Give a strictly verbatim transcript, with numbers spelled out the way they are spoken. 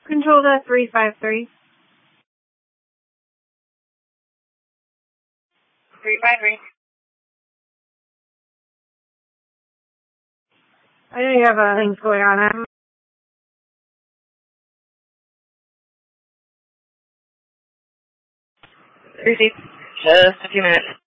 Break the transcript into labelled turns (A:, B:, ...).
A: Control to three five three.
B: three five three.
A: I know you have uh, things going on. I'm
B: Receive. Just a few minutes.